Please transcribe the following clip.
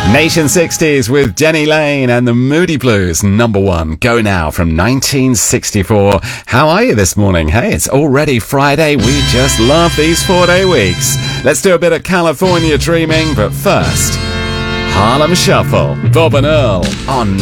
Nation 60s with Jenny Lane and the Moody Blues, number one. Go Now from 1964. How are you this morning? Hey, it's already Friday. We just love these 4-day weeks. Let's do a bit of California dreaming, but first, Harlem Shuffle. Bob and Earl on